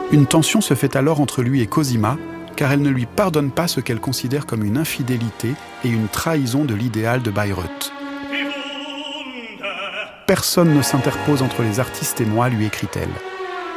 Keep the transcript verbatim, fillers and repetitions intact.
Une tension se fait alors entre lui et Cosima, car elle ne lui pardonne pas ce qu'elle considère comme une infidélité et une trahison de l'idéal de Bayreuth. « Personne ne s'interpose entre les artistes et moi », lui écrit-elle.